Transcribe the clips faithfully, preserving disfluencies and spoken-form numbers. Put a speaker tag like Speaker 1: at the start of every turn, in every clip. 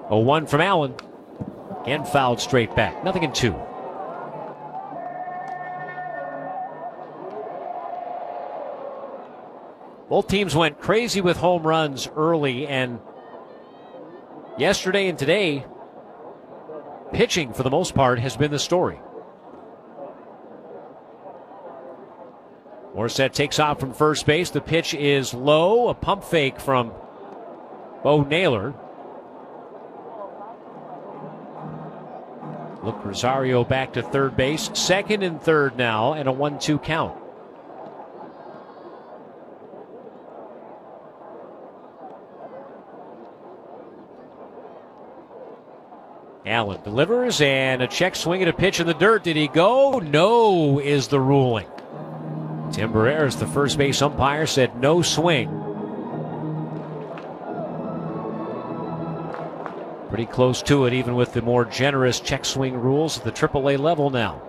Speaker 1: oh one from Allen. And fouled straight back. Nothing in two. Both teams went crazy with home runs early, and yesterday and today, pitching for the most part has been the story. Morissette takes off from first base. The pitch is low. A pump fake from Bo Naylor. Look, Rosario back to third base. Second and third now, and a one two count. Allen delivers, and a check swing and a pitch in the dirt. Did he go? No is the ruling. Tim Barreras, the first base umpire, said no swing. Pretty close to it, even with the more generous check swing rules at the triple A level now.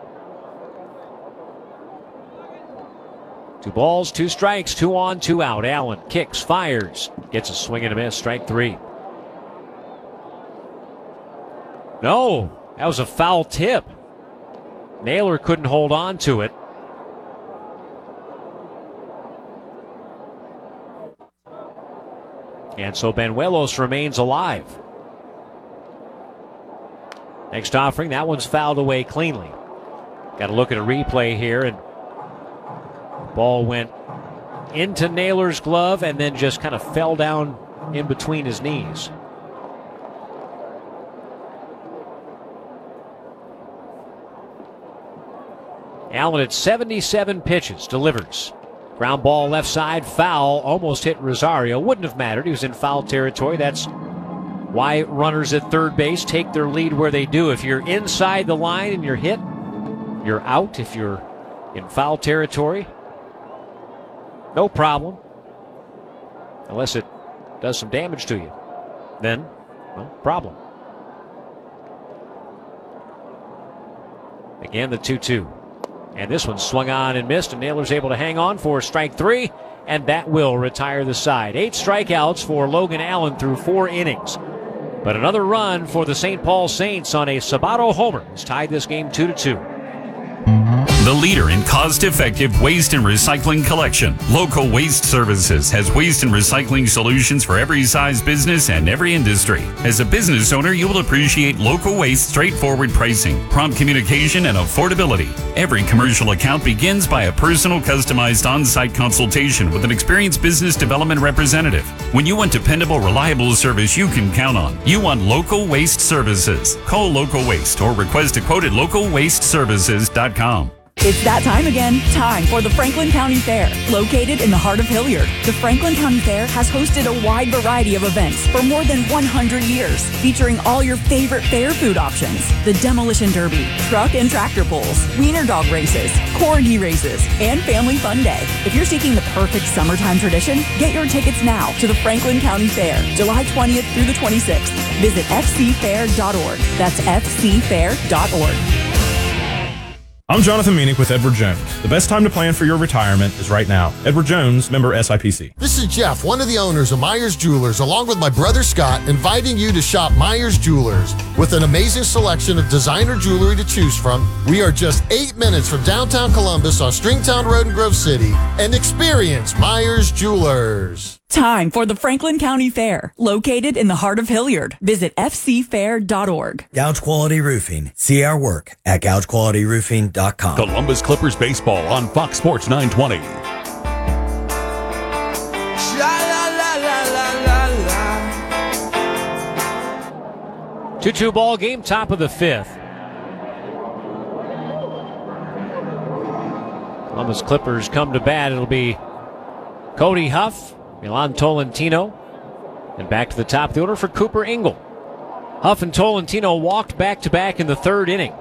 Speaker 1: Two balls, two strikes, two on, two out. Allen kicks, fires, gets a swing and a miss, strike three. No, that was a foul tip. Naylor couldn't hold on to it. And so Banuelos remains alive. Next offering, that one's fouled away cleanly. Got to look at a replay here, and ball went into Naylor's glove and then just kind of fell down in between his knees. Allen at seventy-seven pitches, delivers. Ground ball left side, foul, almost hit Rosario. Wouldn't have mattered, he was in foul territory. That's why runners at third base take their lead where they do. If you're inside the line and you're hit, you're out. If you're in foul territory, no problem. Unless it does some damage to you. Then, no problem. Again, the two two. And this one swung on and missed, and Naylor's able to hang on for strike three, and that will retire the side. Eight strikeouts for Logan Allen through four innings. But another run for the Saint Paul Saints on a Sabato homer has tied this game two to two.
Speaker 2: The leader in cost-effective waste and recycling collection, Local Waste Services has waste and recycling solutions for every size business and every industry. As a business owner, you will appreciate Local Waste straightforward pricing, prompt communication, and affordability. Every commercial account begins by a personal, customized on-site consultation with an experienced business development representative. When you want dependable, reliable service you can count on, you want Local Waste Services. Call Local Waste or request a quote at local waste services dot com.
Speaker 3: It's that time again. Time for the Franklin County Fair. Located in the heart of Hilliard, the Franklin County Fair has hosted a wide variety of events for more than one hundred years, featuring all your favorite fair food options. The Demolition Derby, truck and tractor pulls, wiener dog races, corgi races, and Family Fun Day. If you're seeking the perfect summertime tradition, get your tickets now to the Franklin County Fair, July twentieth through the twenty-sixth. Visit f c fair dot org. That's f c fair dot org.
Speaker 4: I'm Jonathan Meanick with Edward Jones. The best time to plan for your retirement is right now. Edward Jones, member S I P C.
Speaker 5: This is Jeff, one of the owners of Myers Jewelers, along with my brother Scott, inviting you to shop Myers Jewelers. With an amazing selection of designer jewelry to choose from, we are just eight minutes from downtown Columbus on Stringtown Road in Grove City, and experience Myers Jewelers.
Speaker 3: Time for the Franklin County Fair, located in the heart of Hilliard. Visit f c fair dot org.
Speaker 6: Gouge Quality Roofing. See our work at gouge quality roofing dot com.
Speaker 7: Columbus Clippers baseball on Fox Sports nine twenty.
Speaker 1: two two ball game, top of the fifth. Columbus Clippers come to bat. It'll be Cody Huff, Milan Tolentino, and back to the top of the order for Cooper Ingle. Huff and Tolentino walked back-to-back in the third inning.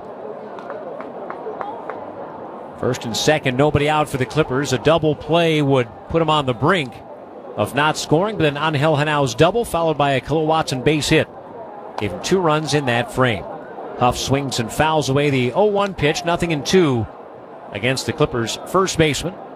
Speaker 1: First and second, nobody out for the Clippers. A double play would put them on the brink of not scoring, but then Angel Henau's double, followed by a Khalil Watson base hit, gave him two runs in that frame. Huff swings and fouls away the oh one pitch, nothing in two against the Clippers' first baseman.